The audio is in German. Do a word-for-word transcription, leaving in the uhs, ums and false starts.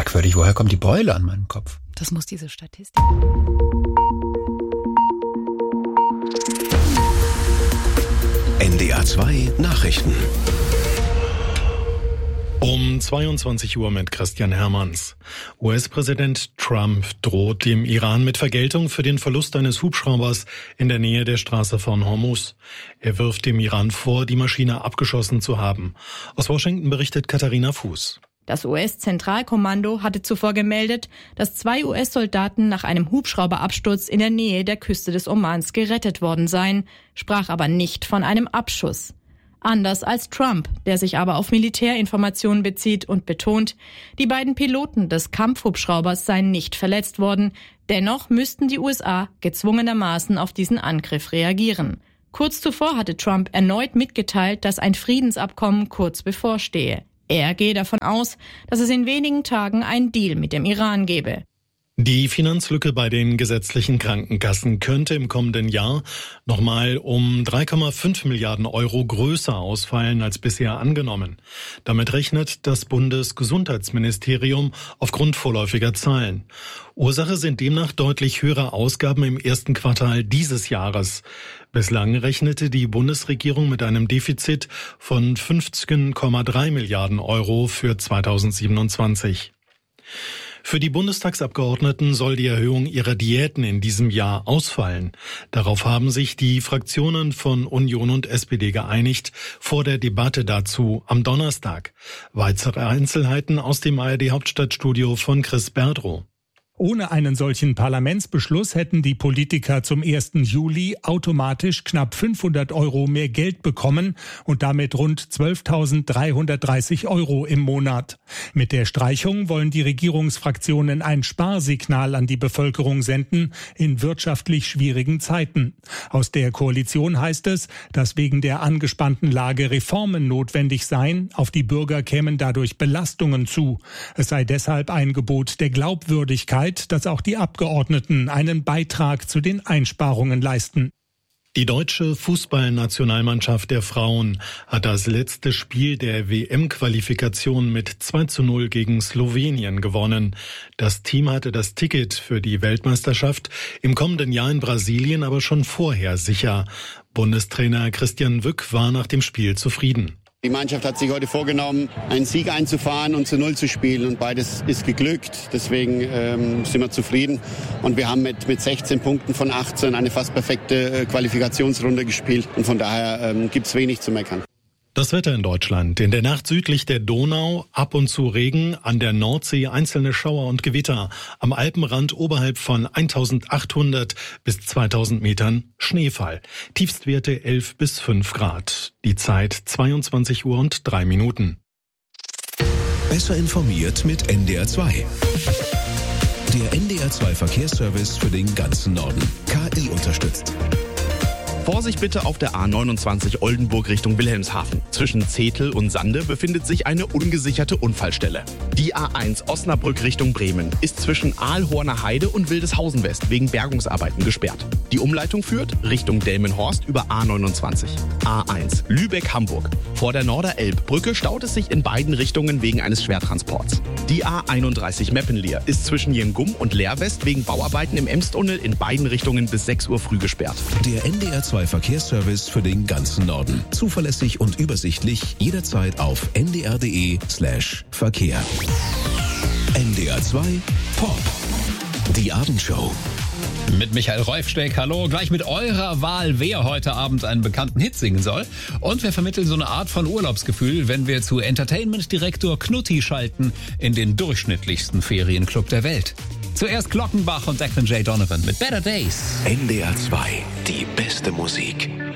Merkwürdig, woher kommt die Beule an meinem Kopf? Das muss diese Statistik. N D R zwei Nachrichten. Um zweiundzwanzig Uhr mit Christian Hermanns. U S-Präsident Trump droht dem Iran mit Vergeltung für den Verlust eines Hubschraubers in der Nähe der Straße von Hormuz. Er wirft dem Iran vor, die Maschine abgeschossen zu haben. Aus Washington berichtet Katharina Fuß. Das U S-Zentralkommando hatte zuvor gemeldet, dass zwei U S-Soldaten nach einem Hubschrauberabsturz in der Nähe der Küste des Omans gerettet worden seien, sprach aber nicht von einem Abschuss. Anders als Trump, der sich aber auf Militärinformationen bezieht und betont, die beiden Piloten des Kampfhubschraubers seien nicht verletzt worden. Dennoch müssten die U S A gezwungenermaßen auf diesen Angriff reagieren. Kurz zuvor hatte Trump erneut mitgeteilt, dass ein Friedensabkommen kurz bevorstehe. Er gehe davon aus, dass es in wenigen Tagen einen Deal mit dem Iran gebe. Die Finanzlücke bei den gesetzlichen Krankenkassen könnte im kommenden Jahr nochmal um drei Komma fünf Milliarden Euro größer ausfallen als bisher angenommen. Damit rechnet das Bundesgesundheitsministerium aufgrund vorläufiger Zahlen. Ursache sind demnach deutlich höhere Ausgaben im ersten Quartal dieses Jahres. Bislang rechnete die Bundesregierung mit einem Defizit von fünfzehn Komma drei Milliarden Euro für zweitausendsiebenundzwanzig. Für die Bundestagsabgeordneten soll die Erhöhung ihrer Diäten in diesem Jahr ausfallen. Darauf haben sich die Fraktionen von Union und S P D geeinigt vor der Debatte dazu am Donnerstag. Weitere Einzelheiten aus dem A R D-Hauptstadtstudio von Chris Berdrow. Ohne einen solchen Parlamentsbeschluss hätten die Politiker zum ersten Juli automatisch knapp fünfhundert Euro mehr Geld bekommen und damit rund zwölftausenddreihundertdreißig Euro im Monat. Mit der Streichung wollen die Regierungsfraktionen ein Sparsignal an die Bevölkerung senden in wirtschaftlich schwierigen Zeiten. Aus der Koalition heißt es, dass wegen der angespannten Lage Reformen notwendig seien. Auf die Bürger kämen dadurch Belastungen zu. Es sei deshalb ein Gebot der Glaubwürdigkeit, dass auch die Abgeordneten einen Beitrag zu den Einsparungen leisten. Die deutsche Fußballnationalmannschaft der Frauen hat das letzte Spiel der W M-Qualifikation mit zwei zu null gegen Slowenien gewonnen. Das Team hatte das Ticket für die Weltmeisterschaft im kommenden Jahr in Brasilien aber schon vorher sicher. Bundestrainer Christian Wück war nach dem Spiel zufrieden. Die Mannschaft hat sich heute vorgenommen, einen Sieg einzufahren und zu Null zu spielen. Und beides ist geglückt. Deswegen ähm, sind wir zufrieden. Und wir haben mit, mit sechzehn Punkten von achtzehn eine fast perfekte äh, Qualifikationsrunde gespielt. Und von daher ähm, gibt es wenig zu meckern. Das Wetter in Deutschland. In der Nacht südlich der Donau ab und zu Regen, an der Nordsee einzelne Schauer und Gewitter. Am Alpenrand oberhalb von eintausendachthundert bis zweitausend Metern Schneefall. Tiefstwerte elf bis fünf Grad. Die Zeit zweiundzwanzig Uhr und drei Minuten. Besser informiert mit N D R zwei. Der N D R zwei Verkehrsservice für den ganzen Norden. K I unterstützt. Vorsicht bitte auf der A neunundzwanzig Oldenburg Richtung Wilhelmshaven. Zwischen Zetel und Sande befindet sich eine ungesicherte Unfallstelle. Die A eins Osnabrück Richtung Bremen ist zwischen Aalhorner Heide und Wildeshausen West wegen Bergungsarbeiten gesperrt. Die Umleitung führt Richtung Delmenhorst über A neunundzwanzig. A eins Lübeck-Hamburg. Vor der Norderelbbrücke staut es sich in beiden Richtungen wegen eines Schwertransports. Die A einunddreißig Meppenlier ist zwischen Jengum und Leerwest wegen Bauarbeiten im Emstunnel in beiden Richtungen bis sechs Uhr früh gesperrt. Der N D R zwei Verkehrsservice für den ganzen Norden. Zuverlässig und übersichtlich jederzeit auf n d r punkt d e slash Verkehr. N D R zwei Pop. Die Abendshow. Mit Michael Reufsteck, hallo, gleich mit eurer Wahl, wer heute Abend einen bekannten Hit singen soll. Und wir vermitteln so eine Art von Urlaubsgefühl, wenn wir zu Entertainment-Direktor Knutti schalten in den durchschnittlichsten Ferienclub der Welt. Zuerst Glockenbach und Declan J. Donovan mit Better Days. N D R zwei, die beste Musik.